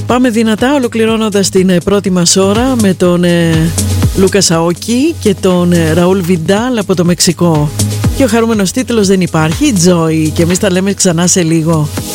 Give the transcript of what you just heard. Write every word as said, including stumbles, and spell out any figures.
Πάμε δυνατά ολοκληρώνοντας την πρώτη μας ώρα με τον ε, Λούκα Σαόκη και τον ε, Ραούλ Βιντάλ από το Μεξικό. Και ο χαρούμενος τίτλος δεν υπάρχει, Joy, και εμείς τα λέμε ξανά σε λίγο.